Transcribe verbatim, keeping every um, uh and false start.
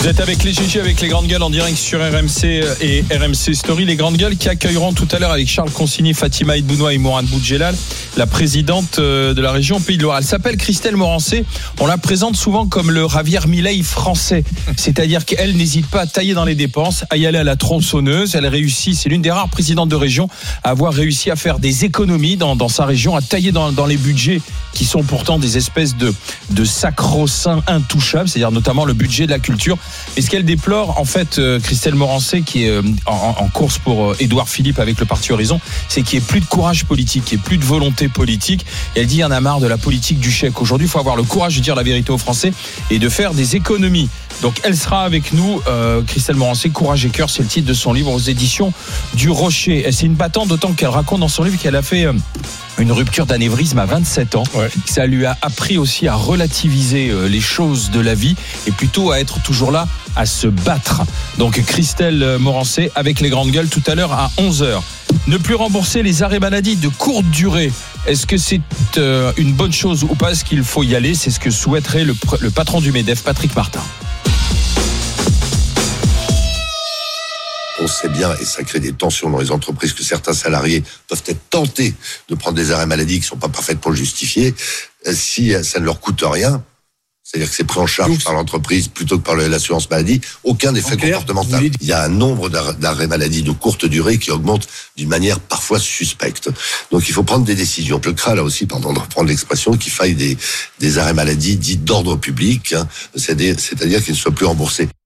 Vous êtes avec les G G, avec les Grandes Gueules en direct sur R M C et R M C Story. Les Grandes Gueules qui accueilleront tout à l'heure avec Charles Consigny, Fatima Idbounoua et Mourad Boudjelal la présidente de la région Pays de Loire. Elle s'appelle Christelle Morancé. On la présente souvent comme le Javier Milei français. C'est-à-dire qu'elle n'hésite pas à tailler dans les dépenses, à y aller à la tronçonneuse. Elle réussit, c'est l'une des rares présidentes de région à avoir réussi à faire des économies dans, dans sa région, à tailler dans, dans les budgets qui sont pourtant des espèces de, de sacro-saints intouchables, c'est-à-dire notamment le budget de la culture. Et ce qu'elle déplore, en fait, euh, Christelle Morancé, qui est euh, en, en course pour euh, Édouard Philippe avec le Parti Horizon, c'est qu'il n'y ait plus de courage politique, qu'il n'y ait plus de volonté politique. Et elle dit, il y en a marre de la politique du chèque. Aujourd'hui, il faut avoir le courage de dire la vérité aux Français et de faire des économies. Donc, elle sera avec nous, euh, Christelle Morancé, Courage et cœur, c'est le titre de son livre aux éditions du Rocher. Et c'est une battante, d'autant qu'elle raconte dans son livre qu'elle a fait... Euh, une rupture d'anévrisme à vingt-sept ans. Ouais. Ça lui a appris aussi à relativiser les choses de la vie et plutôt à être toujours là, à se battre. Donc Christelle Morancé avec les Grandes Gueules tout à l'heure à onze heures. Ne plus rembourser les arrêts maladie de courte durée. Est-ce que c'est euh, une bonne chose ou pas? Est-ce qu'il faut y aller? C'est ce que souhaiterait le, le patron du MEDEF, Patrick Martin. On sait bien, et ça crée des tensions dans les entreprises, que certains salariés peuvent être tentés de prendre des arrêts maladie qui ne sont pas parfaits pour le justifier, si ça ne leur coûte rien, c'est-à-dire que c'est pris en charge Donc, par l'entreprise plutôt que par l'assurance maladie, aucun effet comportemental. Il y a un nombre d'arrêts maladie de courte durée qui augmente d'une manière parfois suspecte. Donc il faut prendre des décisions. Je crains là aussi, pardon de reprendre l'expression, qu'il faille des, des arrêts maladie dits d'ordre public, hein, c'est-à-dire, c'est-à-dire qu'ils ne soient plus remboursés.